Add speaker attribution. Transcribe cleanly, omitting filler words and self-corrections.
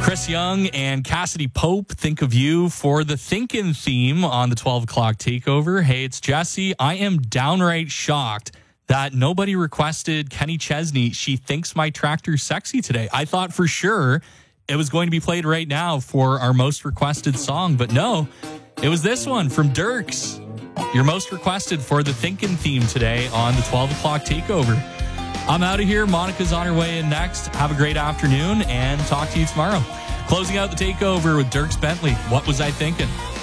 Speaker 1: Chris Young and Cassidy Pope, Think of You, for the Thinkin' theme on the 12 o'clock takeover. Hey, it's Jesse. I am downright shocked that nobody requested Kenny Chesney, She Thinks My Tractor's Sexy today. I thought for sure it was going to be played right now for our most requested song, but no, it was this one from Dirks. Your most requested for the Thinkin' theme today on the 12 o'clock takeover. I'm out of here. Monica's on her way in next. Have a great afternoon and talk to you tomorrow. Closing out the takeover with Dirks Bentley. What was I thinking?